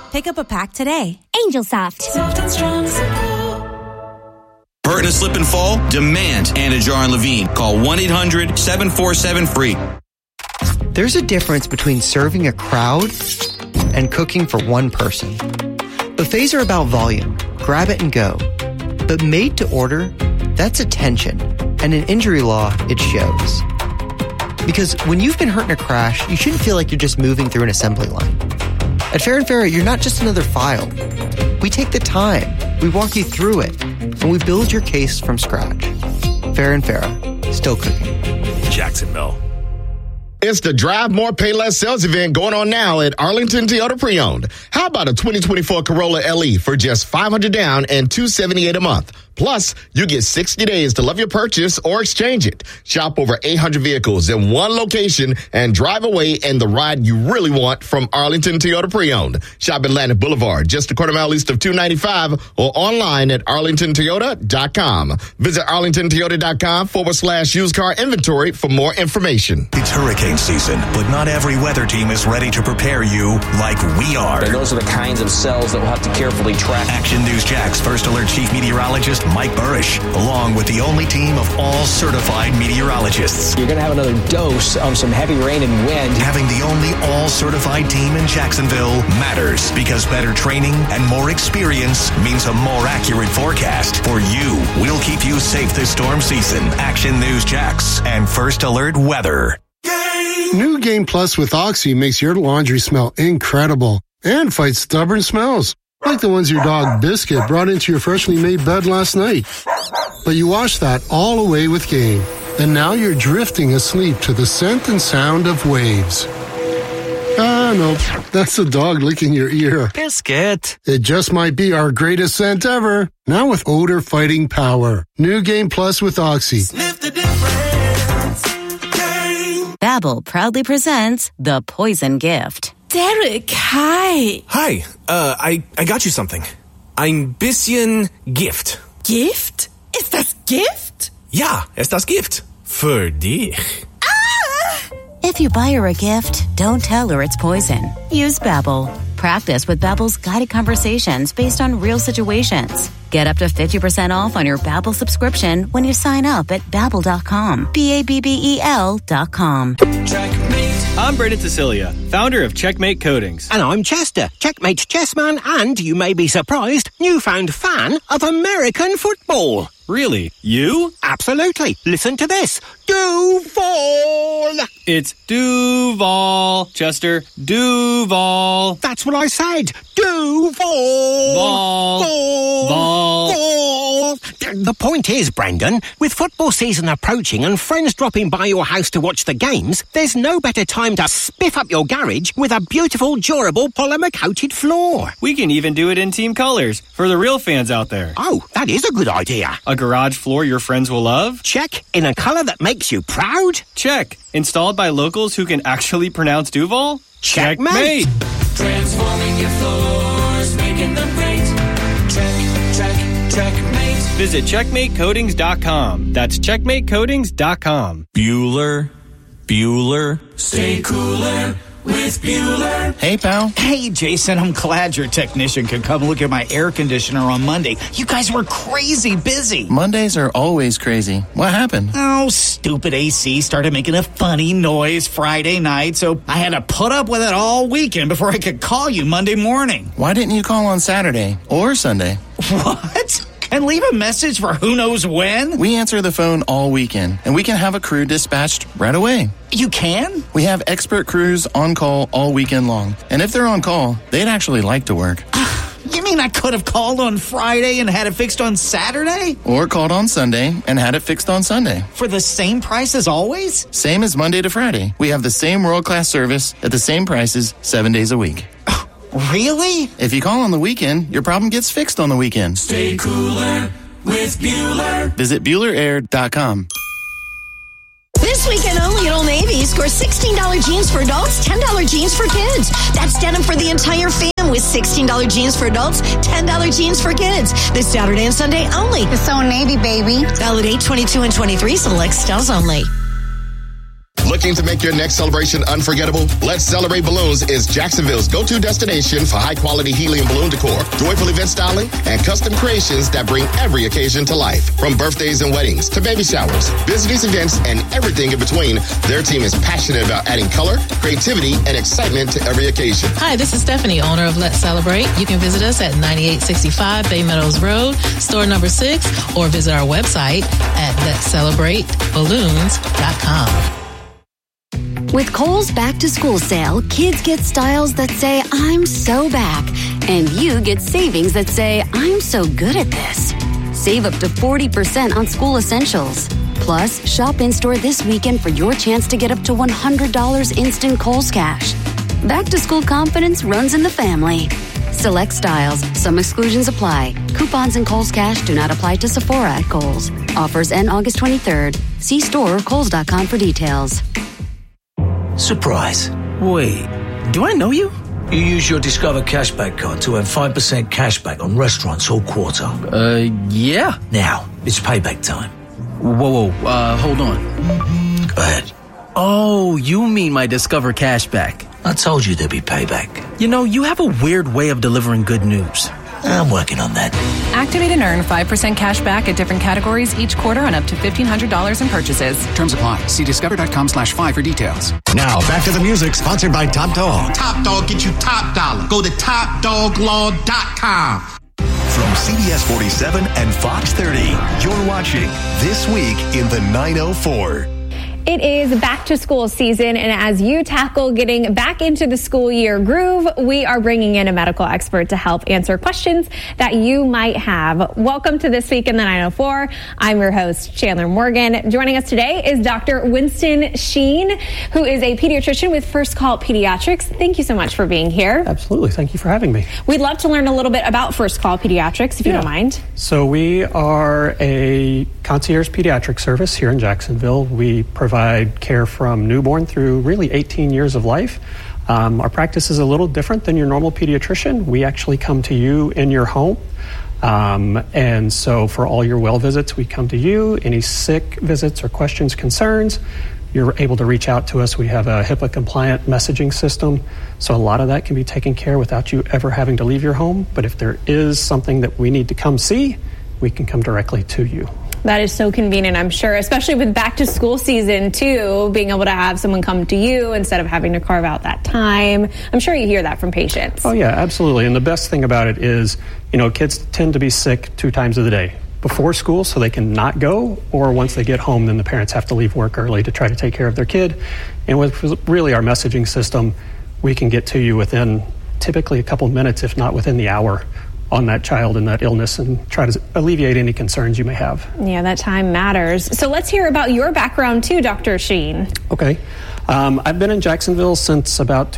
Pick up a pack today. Angel Soft. Soft and strong, simple. Hurt and slip and fall? Demand Anna Jar and Levine. Call 1-800-747-FREE. There's a difference between serving a crowd and cooking for one person. Buffets are about volume. Grab it and go. But made to order, that's attention. And in injury law, it shows. Because when you've been hurt in a crash, you shouldn't feel like you're just moving through an assembly line. At Fair & Fair, you're not just another file. We take the time, we walk you through it, and we build your case from scratch. Fair & Fair, still cooking. Jacksonville. It's the Drive More, Pay Less sales event going on now at Arlington Toyota Pre-Owned. How about a 2024 Corolla LE for just $500 down and $278 a month? Plus, you get 60 days to love your purchase or exchange it. Shop over 800 vehicles in one location and drive away in the ride you really want from Arlington Toyota Pre-Owned. Shop Atlantic Boulevard, just a quarter mile east of 295 or online at arlingtontoyota.com. Visit arlingtontoyota.com/used car inventory for more information. It's hurricane season, but not every weather team is ready to prepare you like we are. And those are the kinds of cells that we'll have to carefully track. Action News Jax First Alert Chief Meteorologist Mike Burrish, along with the only team of all certified meteorologists. You're going to have another dose of some heavy rain and wind. Having the only all-certified team in Jacksonville matters because better training and more experience means a more accurate forecast. For you, we'll keep you safe this storm season. Action News Jax and First Alert Weather. New Game Plus with Oxy makes your laundry smell incredible and fights stubborn smells, like the ones your dog Biscuit brought into your freshly made bed last night. But you washed that all away with Game, and now you're drifting asleep to the scent and sound of waves. Ah, nope, that's the dog licking your ear. Biscuit. It just might be our greatest scent ever, now with odor-fighting power. New Game Plus with Oxy. Sniff the difference. Game. Babbel proudly presents The Poison Gift. Derek, hi. Hi, I got you something. Ein bisschen Gift. Gift? Ist das Gift? Ja, ist das Gift. Für dich. If you buy her a gift, don't tell her it's poison. Use Babbel. Practice with Babbel's guided conversations based on real situations. Get up to 50% off on your Babbel subscription when you sign up at Babbel.com. Babbel.com. I'm Brendan Cecilia, founder of Checkmate Coatings. And I'm Chester, Checkmate chessman and, you may be surprised, newfound fan of American football. Really? You? Absolutely. Listen to this. Duval! It's Duval, Chester. Duval. That's what I said. Duval! Ball. Ball. Ball. The point is, Brendan, with football season approaching and friends dropping by your house to watch the games, there's no better time to spiff up your garage with a beautiful, durable, polymer-coated floor. We can even do it in team colors for the real fans out there. Oh, that is a good idea. A garage floor your friends will love? Check. In a color that makes you proud? Check. Installed by locals who can actually pronounce Duval? Checkmate. Transforming your floors, making them great. Checkmate. Visit CheckmateCoatings.com. That's CheckmateCoatings.com. Bueller. Stay cooler with Bueller. Hey, pal. Hey, Jason, I'm glad your technician could come look at my air conditioner on Monday. You guys were crazy busy. Mondays are always crazy. What happened? Oh, stupid AC started making a funny noise Friday night, so I had to put up with it all weekend before I could call you Monday morning. Why didn't you call on Saturday or Sunday? What? And leave a message for who knows when? We answer the phone all weekend, and we can have a crew dispatched right away. You can? We have expert crews on call all weekend long. And if they're on call, they'd actually like to work. You mean I could have called on Friday and had it fixed on Saturday? Or called on Sunday and had it fixed on Sunday. For the same price as always? Same as Monday to Friday. We have the same world-class service at the same prices 7 days a week. Really? If you call on the weekend, your problem gets fixed on the weekend. Stay cooler with Bueller. Visit BuellerAir.com. This weekend only at Old Navy, score $16 jeans for adults, $10 jeans for kids. That's denim for the entire fam with $16 jeans for adults, $10 jeans for kids. This Saturday and Sunday only. It's Old Navy, baby. Valid 8/22 and 23, select styles only. Looking to make your next celebration unforgettable? Let's Celebrate Balloons is Jacksonville's go-to destination for high-quality helium balloon decor, joyful event styling, and custom creations that bring every occasion to life. From birthdays and weddings to baby showers, business events, and everything in between, their team is passionate about adding color, creativity, and excitement to every occasion. Hi, this is Stephanie, owner of Let's Celebrate. You can visit us at 9865 Bay Meadows Road, store number 6, or visit our website at letscelebrateballoons.com. With Kohl's Back to School sale, kids get styles that say, I'm so back. And you get savings that say, I'm so good at this. Save up to 40% on school essentials. Plus, shop in-store this weekend for your chance to get up to $100 instant Kohl's cash. Back to school confidence runs in the family. Select styles. Some exclusions apply. Coupons and Kohl's cash do not apply to Sephora at Kohl's. Offers end August 23rd. See store or Kohls.com for details. Surprise. Wait, do I know you? You use your Discover Cashback card to earn 5% cashback on restaurants all quarter. Yeah. Now, it's payback time. Whoa, hold on. Go ahead. Oh, you mean my Discover Cashback. I told you there'd be payback. You know, you have a weird way of delivering good news. I'm working on that. Activate and earn 5% cash back at different categories each quarter on up to $1,500 in purchases. Terms apply. See discover.com/5 for details. Now, back to the music, sponsored by Top Dog. Top Dog get you top dollar. Go to TopDogLaw.com. From CBS 47 and Fox 30, you're watching This Week in the 904. It is back to school season, and as you tackle getting back into the school year groove, we are bringing in a medical expert to help answer questions that you might have. Welcome to This Week in the 904. I'm your host, Chandler Morgan. Joining us today is Dr. Winston Sheen, who is a pediatrician with First Call Pediatrics. Thank you so much for being here. Absolutely. Thank you for having me. We'd love to learn a little bit about First Call Pediatrics, if you don't mind. So we are a concierge pediatric service here in Jacksonville. We provide care from newborn through really 18 years of life. Our practice is a little different than your normal pediatrician. We actually come to you in your home. And so for all your well visits, we come to you. Any sick visits or questions, concerns, you're able to reach out to us. We have a HIPAA compliant messaging system. So a lot of that can be taken care without you ever having to leave your home. But if there is something that we need to come see, we can come directly to you. That is so convenient, I'm sure, especially with back to school season too, being able to have someone come to you instead of having to carve out that time. I'm sure you hear that from patients. Oh yeah, absolutely. And the best thing about it is, you know, kids tend to be sick 2 times of the day. Before school, so they can not go, or once they get home, then the parents have to leave work early to try to take care of their kid. And with really our messaging system, we can get to you within typically a couple minutes, if not within the hour, on that child and that illness, and try to alleviate any concerns you may have. Yeah, that time matters. So let's hear about your background too, Dr. Sheen. Okay. I've been in Jacksonville since about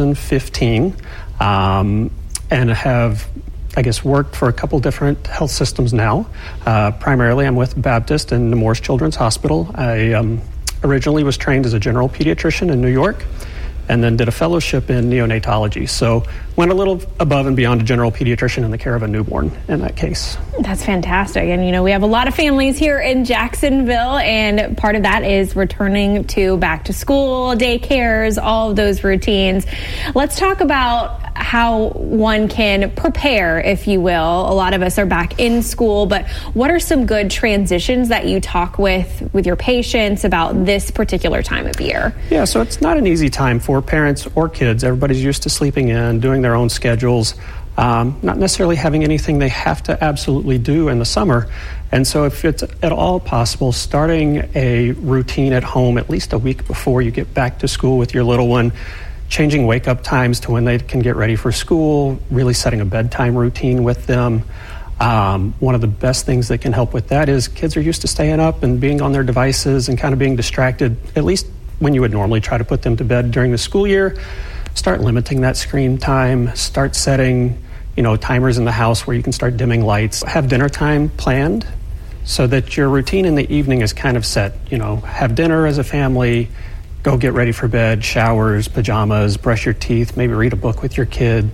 2015, and have, I guess, worked for a couple different health systems now. Primarily, I'm with Baptist and Nemours Children's Hospital. I originally was trained as a general pediatrician in New York, and then did a fellowship in neonatology. So went a little above and beyond a general pediatrician in the care of a newborn in that case. That's fantastic. And, you know, we have a lot of families here in Jacksonville, and part of that is returning to back to school, daycares, all of those routines. Let's talk about how one can prepare, if you will. A lot of us are back in school, but what are some good transitions that you talk with your patients about this particular time of year? Yeah, so it's not an easy time for parents or kids. Everybody's used to sleeping in, doing their own schedules, not necessarily having anything they have to absolutely do in the summer. And so if it's at all possible, starting a routine at home at least a week before you get back to school with your little one, changing wake-up times to when they can get ready for school, really setting a bedtime routine with them. One of the best things that can help with that is kids are used to staying up and being on their devices and kind of being distracted, at least when you would normally try to put them to bed during the school year. Start limiting that screen time, start setting, timers in the house where you can start dimming lights. Have dinner time planned so that your routine in the evening is kind of set. Have dinner as a family, go get ready for bed, showers, pajamas, brush your teeth, maybe read a book with your kids,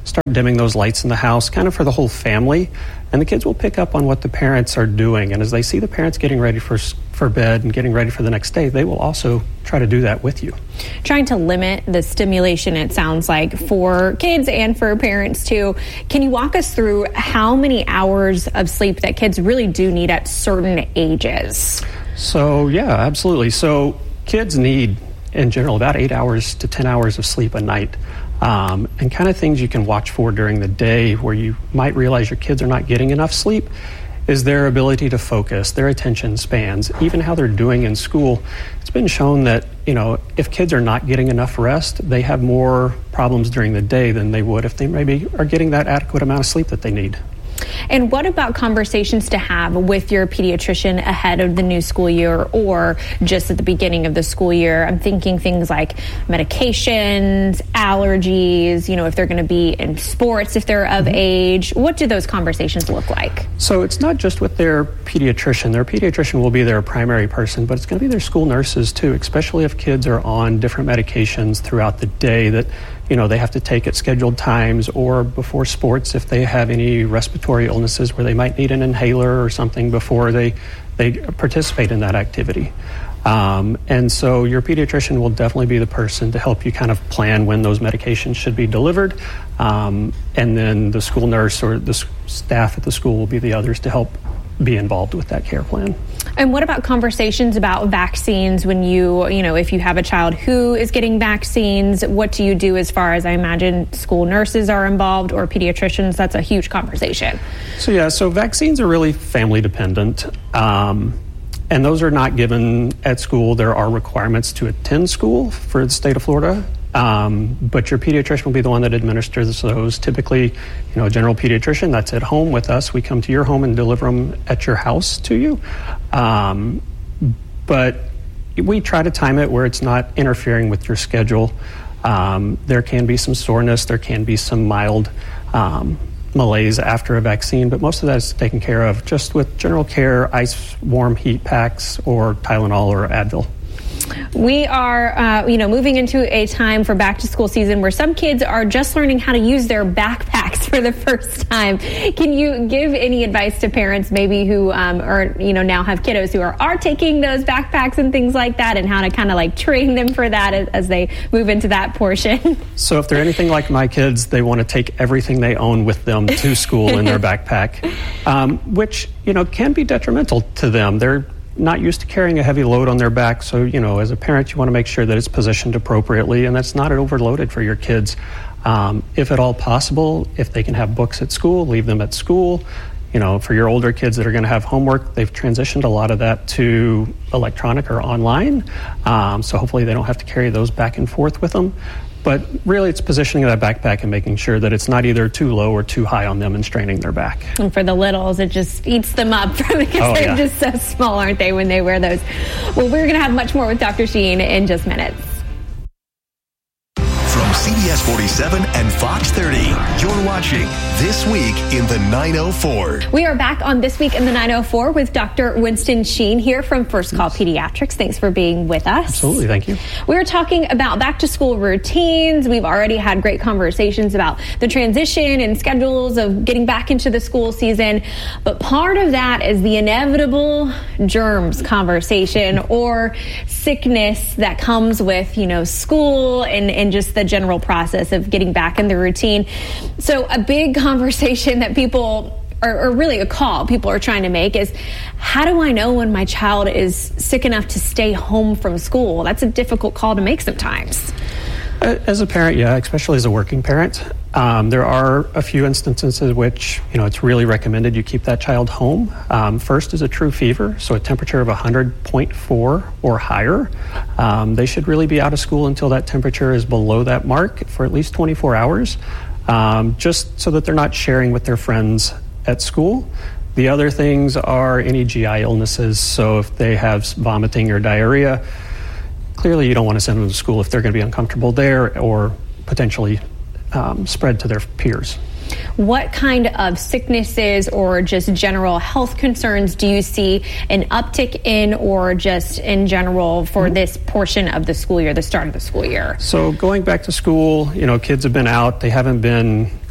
start dimming those lights in the house, kind of for the whole family. And the kids will pick up on what the parents are doing. And as they see the parents getting ready for bed and getting ready for the next day, they will also try to do that with you. Trying to limit the stimulation, it sounds like, for kids and for parents too. Can you walk us through how many hours of sleep that kids really do need at certain ages? So, yeah, absolutely. So kids need, in general, about 8 hours to 10 hours of sleep a night. And kind of things you can watch for during the day where you might realize your kids are not getting enough sleep is their ability to focus, their attention spans, even how they're doing in school. It's been shown that, if kids are not getting enough rest, they have more problems during the day than they would if they maybe are getting that adequate amount of sleep that they need. And what about conversations to have with your pediatrician ahead of the new school year or just at the beginning of the school year? I'm thinking things like medications, allergies, if they're going to be in sports, if they're of age. What do those conversations look like? So it's not just with their pediatrician. Their pediatrician will be their primary person, but it's going to be their school nurses too, especially if kids are on different medications throughout the day that they have to take at scheduled times, or before sports if they have any respiratory illnesses where they might need an inhaler or something before they participate in that activity. And so your pediatrician will definitely be the person to help you kind of plan when those medications should be delivered. And then the school nurse or the staff at the school will be the others to help be involved with that care plan. And what about conversations about vaccines when if you have a child who is getting vaccines, what do you do as far as, I imagine, school nurses are involved or pediatricians? That's a huge conversation. So vaccines are really family dependent. And those are not given at school. There are requirements to attend school for the state of Florida. But your pediatrician will be the one that administers those. Typically, a general pediatrician that's at home with us. We come to your home and deliver them at your house to you. But we try to time it where it's not interfering with your schedule. There can be some soreness. There can be some mild malaise after a vaccine, but most of that is taken care of just with general care, ice, warm, heat packs, or Tylenol or Advil. We are, moving into a time for back to school season where some kids are just learning how to use their backpacks for the first time. Can you give any advice to parents maybe who now have kiddos who are taking those backpacks and things like that, and how to kind of train them for that as they move into that portion? So if they're anything like my kids, they want to take everything they own with them to school in their backpack, which, can be detrimental to them. They're not used to carrying a heavy load on their back. So, as a parent, you want to make sure that it's positioned appropriately and that's not overloaded for your kids. If at all possible, if they can have books at school, leave them at school. For your older kids that are going to have homework, they've transitioned a lot of that to electronic or online. So hopefully they don't have to carry those back and forth with them. But really, it's positioning that backpack and making sure that it's not either too low or too high on them and straining their back. And for the littles, it just eats them up because they're just so small, aren't they, when they wear those? Well, we're going to have much more with Dr. Sheen in just minutes. From CBS 47 and Fox 30, you're watching This Week in the 904. We are back on This Week in the 904 with Dr. Winston Sheen here from First Call Pediatrics. Thanks for being with us. Absolutely, thank you. We were talking about back to school routines. We've already had great conversations about the transition and schedules of getting back into the school season. But part of that is the inevitable germs conversation or sickness that comes with, school and just the general process of getting back in the routine. So a big conversation that people, or really a call people are trying to make is, how do I know when my child is sick enough to stay home from school? That's a difficult call to make sometimes. As a parent, yeah, especially as a working parent, there are a few instances in which, it's really recommended you keep that child home. First is a true fever, so a temperature of 100.4 or higher. They should really be out of school until that temperature is below that mark for at least 24 hours, just so that they're not sharing with their friends at school. The other things are any GI illnesses, so if they have vomiting or diarrhea, clearly you don't want to send them to school if they're going to be uncomfortable there or potentially spread to their peers. What kind of sicknesses or just general health concerns do you see an uptick in, or just in general for this portion of the school year, the start of the school year? So going back to school, kids have been out. They haven't been